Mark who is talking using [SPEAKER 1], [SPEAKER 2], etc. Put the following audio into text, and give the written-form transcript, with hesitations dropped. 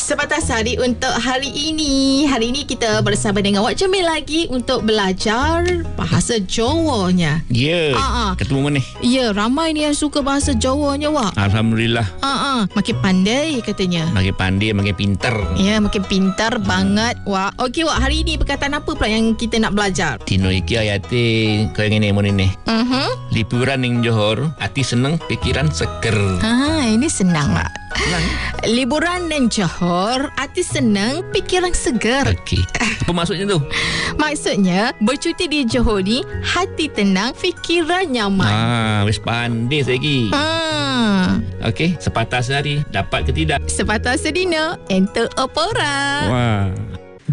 [SPEAKER 1] Sepatah Hari untuk hari ini. Hari ini kita bersama dengan Wak Jamil lagi untuk belajar bahasa Jawanya.
[SPEAKER 2] Ya, ketemu mana?
[SPEAKER 1] Ya, ramai ni yang suka bahasa Jawanya, Wak.
[SPEAKER 2] Alhamdulillah.
[SPEAKER 1] Makin pandai katanya.
[SPEAKER 2] Makin pandai, makin pintar.
[SPEAKER 1] Ya, makin pintar banget, Wak. Okey, Wak, hari ini perkataan apa pula yang kita nak belajar?
[SPEAKER 2] Tino iki ayate kau yang ini mau ni. Liburan ning Johor, hati seneng, pikiran seger.
[SPEAKER 1] Ini senang, Wak.
[SPEAKER 2] Senang.
[SPEAKER 1] Liburan dan Johor, hati senang, pikiran segar.
[SPEAKER 2] Okey. Apa maksudnya tu?
[SPEAKER 1] Maksudnya, bercuti di Johor ni, hati tenang, fikiran nyaman.
[SPEAKER 2] Wis pandai saya lagi. Okey, sepatah sehari dapat ke tidak?
[SPEAKER 1] Sepatah sedina, enter opora.
[SPEAKER 2] Wah.